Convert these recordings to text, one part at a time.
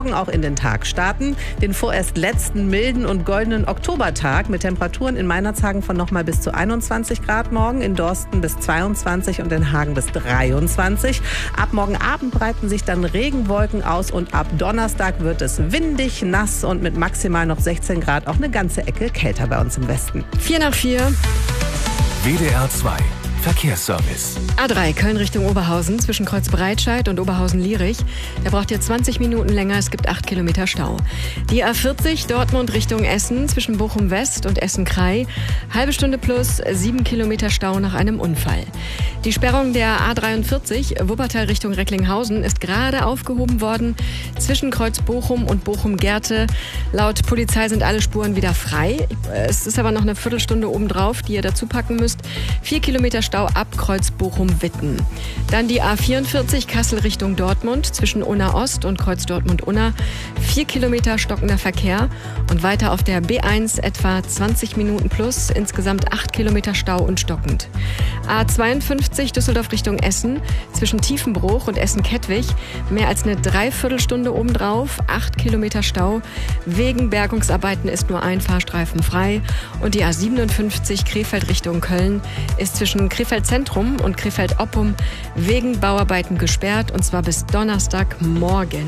auch in den Tag starten. Den vorerst letzten milden und goldenen Oktobertag mit Temperaturen in Meinerzhagen von nochmal bis zu 21 Grad morgen, in Dorsten bis 22 und in Hagen bis 23. Ab morgen Abend breiten sich dann Regenwolken aus und ab Donnerstag wird es windig, nass und mit maximal noch 16 Grad auch eine ganze Ecke kälter bei uns im Westen. 4:04. WDR 2 Verkehrsservice. A3 Köln Richtung Oberhausen zwischen Kreuzbreitscheid und Oberhausen-Lierich. Da braucht ihr 20 Minuten länger, es gibt 8 Kilometer Stau. Die A40 Dortmund Richtung Essen zwischen Bochum West und Essen-Krei. Halbe Stunde plus 7 Kilometer Stau nach einem Unfall. Die Sperrung der A43 Wuppertal Richtung Recklinghausen ist gerade aufgehoben worden zwischen Kreuz Bochum und Bochum-Gerte. Laut Polizei sind alle Spuren wieder frei. Es ist aber noch eine Viertelstunde obendrauf, die ihr dazu packen müsst. 4 Kilometer Stau ab Kreuz Bochum-Witten. Dann die A44 Kassel Richtung Dortmund zwischen Unna Ost und Kreuz Dortmund-Unna. 4 Kilometer stockender Verkehr und weiter auf der B1 etwa 20 Minuten plus, insgesamt 8 Kilometer Stau und stockend. A52 Düsseldorf Richtung Essen zwischen Tiefenbruch und Essen-Kettwig. Mehr als eine Dreiviertelstunde obendrauf, 8 Kilometer Stau. Wegen Bergungsarbeiten ist nur ein Fahrstreifen frei. Und die A57 Krefeld Richtung Köln ist zwischen Krefeld Zentrum und Krefeld Oppum wegen Bauarbeiten gesperrt, und zwar bis Donnerstagmorgen.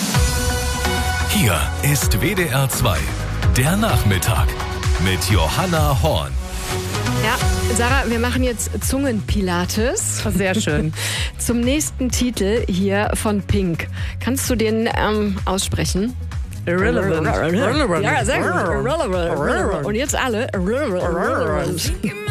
Hier ist WDR 2, der Nachmittag mit Johanna Horn. Ja, Sarah, wir machen jetzt Zungenpilates. Sehr schön. Zum nächsten Titel hier von Pink. Kannst du den aussprechen? Irrelevant. Ja, sehr gut. Irrelevant. Und jetzt alle. Irrelevant.